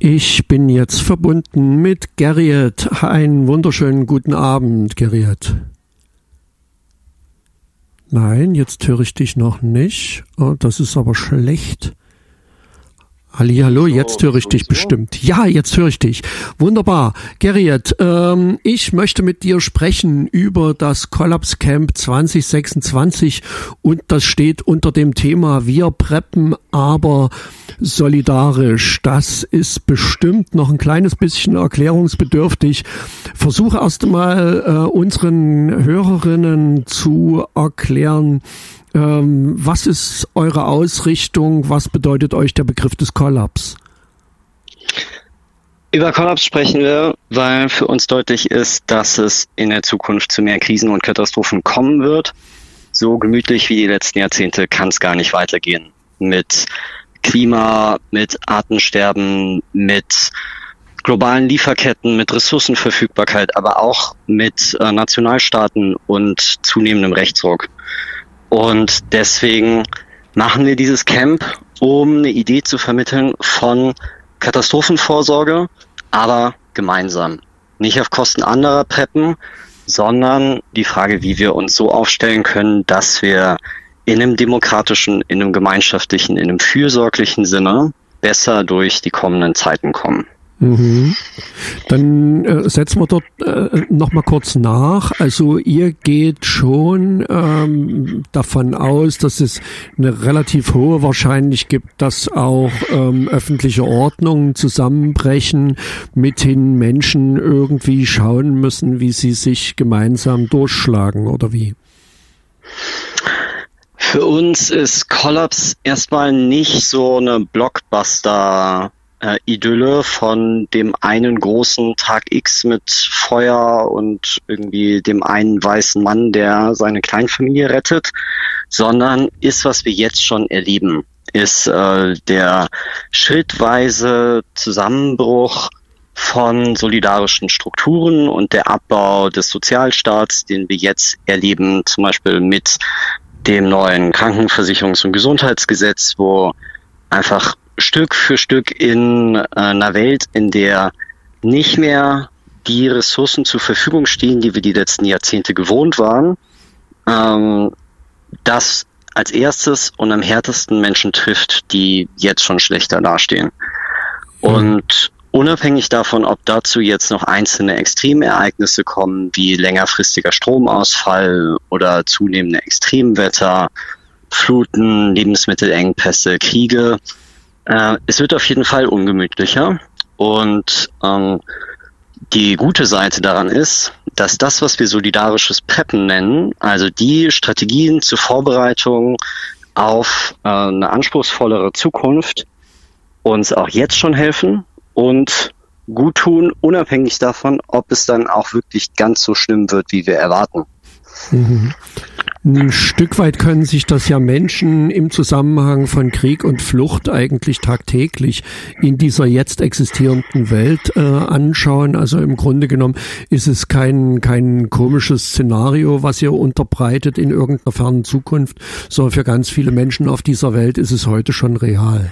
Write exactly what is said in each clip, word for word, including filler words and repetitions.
Ich bin jetzt verbunden mit Gerriet. Einen wunderschönen guten Abend, Gerriet. Nein, jetzt höre ich dich noch nicht. Oh, das ist aber schlecht. Hallihallo, jetzt höre ich dich bestimmt. Ja, jetzt höre ich dich. Wunderbar. Gerriet, ähm, ich möchte mit dir sprechen über das Collapse Camp zwanzig sechsundzwanzig und das steht unter dem Thema Wir preppen, aber solidarisch. Das ist bestimmt noch ein kleines bisschen erklärungsbedürftig. Versuche erst mal äh, unseren Hörerinnen zu erklären, Ähm, was ist eure Ausrichtung? Was bedeutet euch der Begriff des Kollaps? Über Kollaps sprechen wir, weil für uns deutlich ist, dass es in der Zukunft zu mehr Krisen und Katastrophen kommen wird. So gemütlich wie die letzten Jahrzehnte kann es gar nicht weitergehen. Mit Klima, mit Artensterben, mit globalen Lieferketten, mit Ressourcenverfügbarkeit, aber auch mit äh, Nationalstaaten und zunehmendem Rechtsruck. Und deswegen machen wir dieses Camp, um eine Idee zu vermitteln von Katastrophenvorsorge, aber gemeinsam. Nicht auf Kosten anderer preppen, sondern die Frage, wie wir uns so aufstellen können, dass wir in einem demokratischen, in einem gemeinschaftlichen, in einem fürsorglichen Sinne besser durch die kommenden Zeiten kommen. Mhm. Dann äh, setzen wir dort äh, nochmal kurz nach. Also ihr geht schon ähm, davon aus, dass es eine relativ hohe Wahrscheinlichkeit gibt, dass auch ähm, öffentliche Ordnungen zusammenbrechen, mithin Menschen irgendwie schauen müssen, wie sie sich gemeinsam durchschlagen, oder wie? Für uns ist Kollaps erstmal nicht so eine Blockbuster- Äh, Idylle von dem einen großen Tag X mit Feuer und irgendwie dem einen weißen Mann, der seine Kleinfamilie rettet, sondern ist, was wir jetzt schon erleben, ist äh, der schrittweise Zusammenbruch von solidarischen Strukturen und der Abbau des Sozialstaats, den wir jetzt erleben, zum Beispiel mit dem neuen Krankenversicherungs- und Gesundheitsgesetz, wo einfach Stück für Stück in äh, einer Welt, in der nicht mehr die Ressourcen zur Verfügung stehen, die wir die letzten Jahrzehnte gewohnt waren, ähm, das als erstes und am härtesten Menschen trifft, die jetzt schon schlechter dastehen. Mhm. Und unabhängig davon, ob dazu jetzt noch einzelne Extremereignisse kommen, wie längerfristiger Stromausfall oder zunehmende Extremwetter, Fluten, Lebensmittelengpässe, Kriege, Äh, es wird auf jeden Fall ungemütlicher und ähm, die gute Seite daran ist, dass das, was wir solidarisches Preppen nennen, also die Strategien zur Vorbereitung auf äh, eine anspruchsvollere Zukunft, uns auch jetzt schon helfen und gut tun, unabhängig davon, ob es dann auch wirklich ganz so schlimm wird, wie wir erwarten. Mhm. Ein Stück weit können sich das ja Menschen im Zusammenhang von Krieg und Flucht eigentlich tagtäglich in dieser jetzt existierenden Welt äh, anschauen. Also im Grunde genommen ist es kein kein komisches Szenario, was ihr unterbreitet in irgendeiner fernen Zukunft, sondern für ganz viele Menschen auf dieser Welt ist es heute schon real.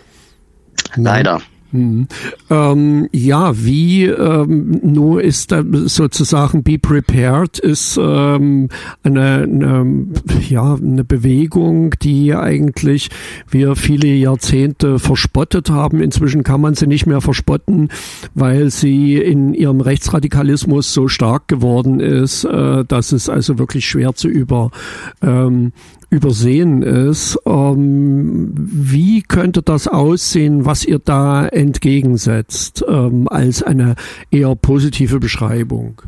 Leider. Hm. Ähm, ja, wie ähm, nur ist da sozusagen Be Prepared ist ähm, eine, eine ja eine Bewegung, die eigentlich wir viele Jahrzehnte verspottet haben. Inzwischen kann man sie nicht mehr verspotten, weil sie in ihrem Rechtsradikalismus so stark geworden ist, äh, dass es also wirklich schwer zu über ähm, übersehen ist. Ähm, wie könnte das aussehen, was ihr da entgegensetzt, ähm, als eine eher positive Beschreibung?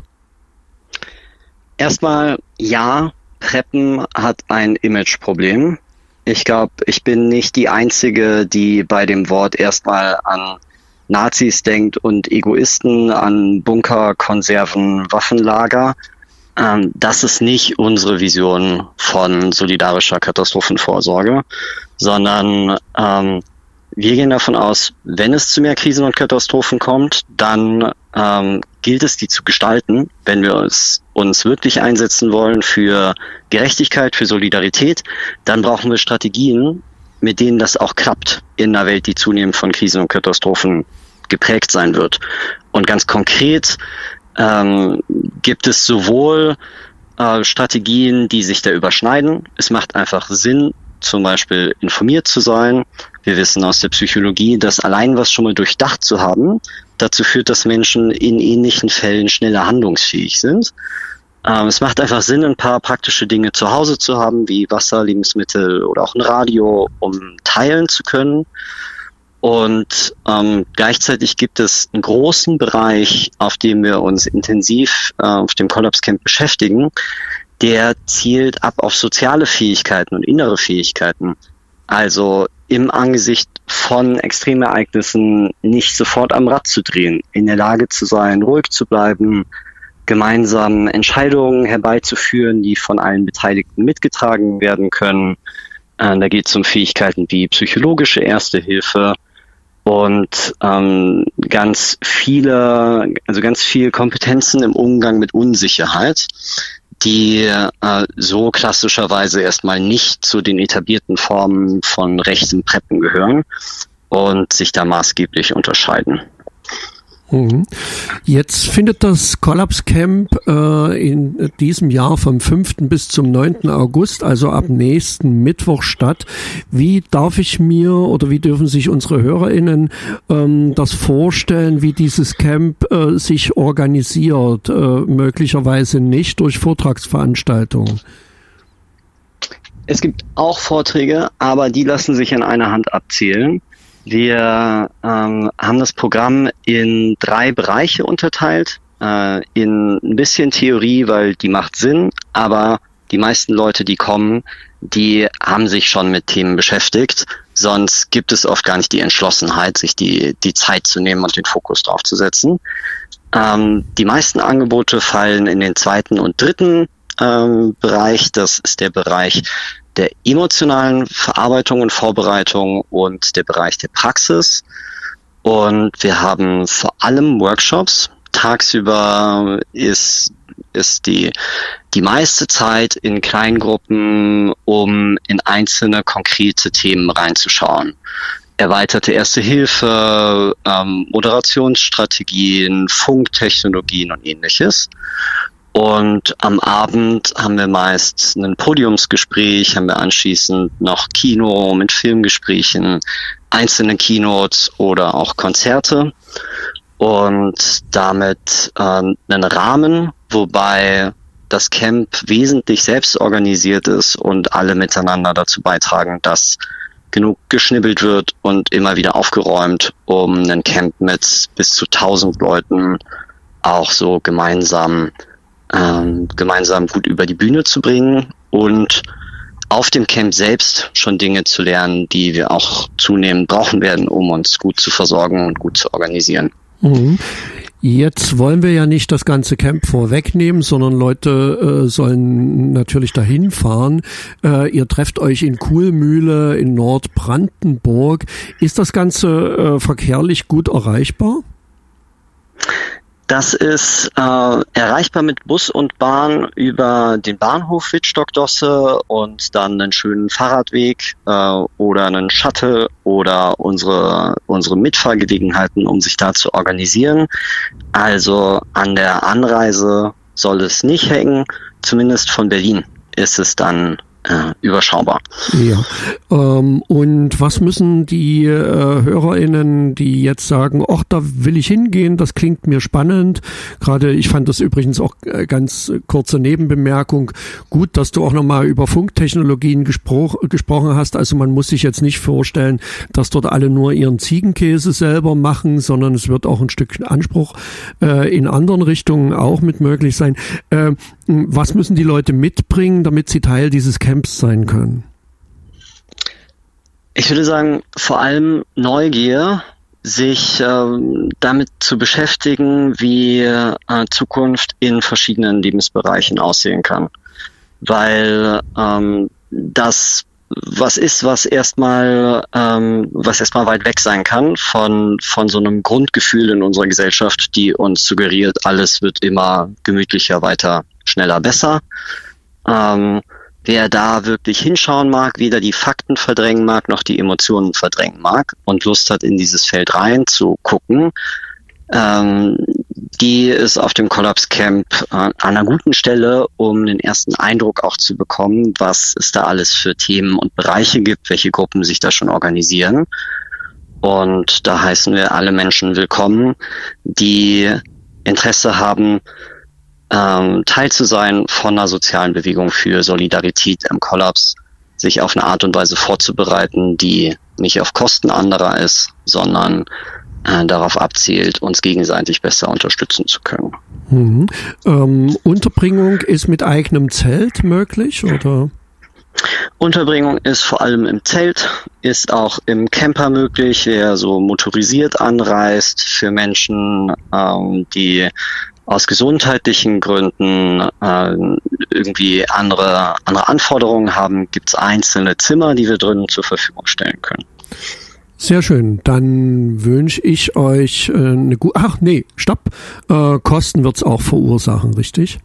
Erstmal, ja, Preppen hat ein Imageproblem. Ich glaube, ich bin nicht die Einzige, die bei dem Wort erstmal an Nazis denkt und Egoisten, an Bunker, Konserven, Waffenlager. Ähm, das ist nicht unsere Vision von solidarischer Katastrophenvorsorge, sondern ähm, wir gehen davon aus, wenn es zu mehr Krisen und Katastrophen kommt, dann ähm, gilt es, die zu gestalten. Wenn wir uns, uns wirklich einsetzen wollen für Gerechtigkeit, für Solidarität, dann brauchen wir Strategien, mit denen das auch klappt in einer Welt, die zunehmend von Krisen und Katastrophen geprägt sein wird. Und ganz konkret ähm, gibt es sowohl äh, Strategien, die sich da überschneiden. Es macht einfach Sinn, zum Beispiel informiert zu sein. Wir wissen aus der Psychologie, dass allein was schon mal durchdacht zu haben, dazu führt, dass Menschen in ähnlichen Fällen schneller handlungsfähig sind. Ähm, es macht einfach Sinn, ein paar praktische Dinge zu Hause zu haben, wie Wasser, Lebensmittel oder auch ein Radio, um teilen zu können. Und ähm, gleichzeitig gibt es einen großen Bereich, auf dem wir uns intensiv äh, auf dem Collapse Camp beschäftigen, der zielt ab auf soziale Fähigkeiten und innere Fähigkeiten. Also im Angesicht von Extremereignissen nicht sofort am Rad zu drehen, in der Lage zu sein, ruhig zu bleiben, gemeinsam Entscheidungen herbeizuführen, die von allen Beteiligten mitgetragen werden können. Äh, da geht es um Fähigkeiten wie psychologische Erste Hilfe und ähm, ganz viele, also ganz viel Kompetenzen im Umgang mit Unsicherheit, die äh, so klassischerweise erstmal nicht zu den etablierten Formen von rechtem Preppen gehören und sich da maßgeblich unterscheiden. Jetzt findet das Collapse Camp äh, in diesem Jahr vom fünften bis zum neunten August, also ab nächsten Mittwoch statt. Wie darf ich mir oder wie dürfen sich unsere HörerInnen ähm, das vorstellen, wie dieses Camp äh, sich organisiert? Äh, möglicherweise nicht durch Vortragsveranstaltungen. Es gibt auch Vorträge, aber die lassen sich in einer Hand abzählen. Wir ähm, haben das Programm in drei Bereiche unterteilt, äh, in ein bisschen Theorie, weil die macht Sinn, aber die meisten Leute, die kommen, die haben sich schon mit Themen beschäftigt, sonst gibt es oft gar nicht die Entschlossenheit, sich die, die Zeit zu nehmen und den Fokus drauf zu setzen. Ähm, die meisten Angebote fallen in den zweiten und dritten ähm, Bereich, das ist der Bereich der emotionalen Verarbeitung und Vorbereitung und der Bereich der Praxis. Und wir haben vor allem Workshops. Tagsüber ist, ist die, die meiste Zeit in Kleingruppen, um in einzelne konkrete Themen reinzuschauen. Erweiterte Erste Hilfe, ähm, Moderationsstrategien, Funktechnologien und ähnliches. Und am Abend haben wir meist ein Podiumsgespräch, haben wir anschließend noch Kino mit Filmgesprächen, einzelne Keynotes oder auch Konzerte und damit äh, einen Rahmen, wobei das Camp wesentlich selbst organisiert ist und alle miteinander dazu beitragen, dass genug geschnibbelt wird und immer wieder aufgeräumt, um ein Camp mit bis zu tausend Leuten auch so gemeinsam Ähm, gemeinsam gut über die Bühne zu bringen und auf dem Camp selbst schon Dinge zu lernen, die wir auch zunehmend brauchen werden, um uns gut zu versorgen und gut zu organisieren. Mhm. Jetzt wollen wir ja nicht das ganze Camp vorwegnehmen, sondern Leute äh, sollen natürlich dahin fahren. Äh, ihr trefft euch in Kuhlmühle in Nordbrandenburg. Ist das Ganze äh, verkehrlich gut erreichbar? Das ist äh, erreichbar mit Bus und Bahn über den Bahnhof Wittstock-Dosse und dann einen schönen Fahrradweg äh, oder einen Shuttle oder unsere unsere Mitfahrgelegenheiten, um sich da zu organisieren. Also an der Anreise soll es nicht hängen, zumindest von Berlin ist es dann äh, überschaubar. Ja. Ähm, und was müssen die äh, HörerInnen, die jetzt sagen, ach, da will ich hingehen, das klingt mir spannend. Gerade, ich fand das übrigens auch äh, ganz kurze Nebenbemerkung, gut, dass du auch nochmal über Funktechnologien gespro- gesprochen hast. Also man muss sich jetzt nicht vorstellen, dass dort alle nur ihren Ziegenkäse selber machen, sondern es wird auch ein Stück Anspruch äh, in anderen Richtungen auch mit möglich sein. Äh, was müssen die Leute mitbringen, damit sie Teil dieses Camps sein können? Ich würde sagen, vor allem Neugier, sich ähm, damit zu beschäftigen, wie äh, Zukunft in verschiedenen Lebensbereichen aussehen kann. Weil ähm, das was ist, was erstmal ähm, was erstmal weit weg sein kann von von so einem Grundgefühl in unserer Gesellschaft, die uns suggeriert, alles wird immer gemütlicher, weiter, schneller, besser. Ähm, wer da wirklich hinschauen mag, weder die Fakten verdrängen mag, noch die Emotionen verdrängen mag und Lust hat, in dieses Feld rein zu gucken, ähm, die ist auf dem Collapse Camp äh, an einer guten Stelle, um den ersten Eindruck auch zu bekommen, was es da alles für Themen und Bereiche gibt, welche Gruppen sich da schon organisieren. Und da heißen wir alle Menschen willkommen, die Interesse haben, ähm, Teil zu sein von einer sozialen Bewegung für Solidarität im Kollaps, sich auf eine Art und Weise vorzubereiten, die nicht auf Kosten anderer ist, sondern darauf abzielt, uns gegenseitig besser unterstützen zu können. Mhm. Ähm, Unterbringung ist mit eigenem Zelt möglich, oder? Unterbringung ist vor allem im Zelt, ist auch im Camper möglich, wer so motorisiert anreist, für Menschen, ähm, die aus gesundheitlichen Gründen äh, irgendwie andere, andere Anforderungen haben, gibt es einzelne Zimmer, die wir drinnen zur Verfügung stellen können. Sehr schön. Dann wünsche ich euch äh, eine gute... Ach nee, stopp. Äh, Kosten wird's auch verursachen, richtig?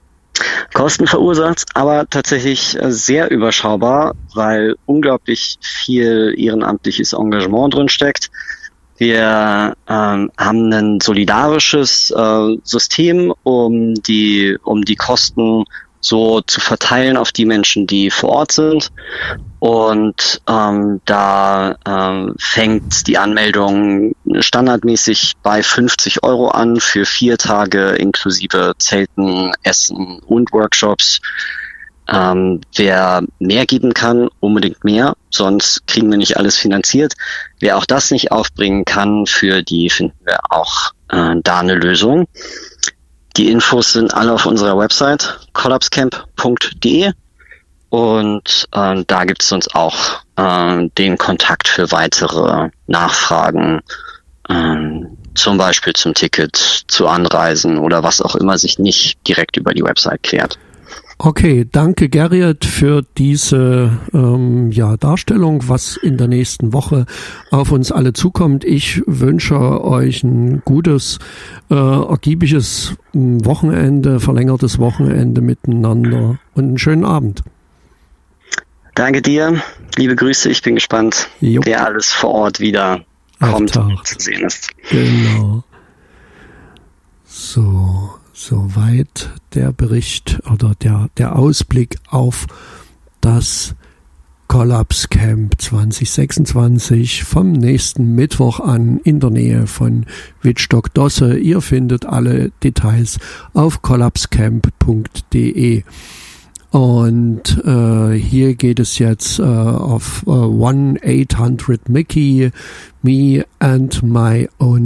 Kosten verursacht, aber tatsächlich sehr überschaubar, weil unglaublich viel ehrenamtliches Engagement drin steckt. Wir ähm, haben ein solidarisches äh, System, um die, um die Kosten so zu verteilen auf die Menschen, die vor Ort sind. Und ähm, da ähm, fängt die Anmeldung standardmäßig bei fünfzig Euro an für vier Tage inklusive Zelten, Essen und Workshops. Ähm, wer mehr geben kann, unbedingt mehr, sonst kriegen wir nicht alles finanziert. Wer auch das nicht aufbringen kann, für die finden wir auch äh, da eine Lösung. Die Infos sind alle auf unserer Website collapsecamp punkt de und äh, da gibt es uns auch äh, den Kontakt für weitere Nachfragen, äh, zum Beispiel zum Ticket, zu Anreisen oder was auch immer sich nicht direkt über die Website klärt. Okay, danke Gerrit für diese ähm, ja, Darstellung, was in der nächsten Woche auf uns alle zukommt. Ich wünsche euch ein gutes, äh, ergiebiges Wochenende, verlängertes Wochenende miteinander und einen schönen Abend. Danke dir, liebe Grüße, ich bin gespannt, jo. wer alles vor Ort wieder kommt und zu sehen ist. Genau. So. Soweit der Bericht oder der, der Ausblick auf das Collapse Camp zwanzig sechsundzwanzig vom nächsten Mittwoch an in der Nähe von Wittstock-Dosse. Ihr findet alle Details auf collapsecamp punkt de. Und äh, hier geht es jetzt äh, auf äh, one eight hundred Mickey, Me and My Own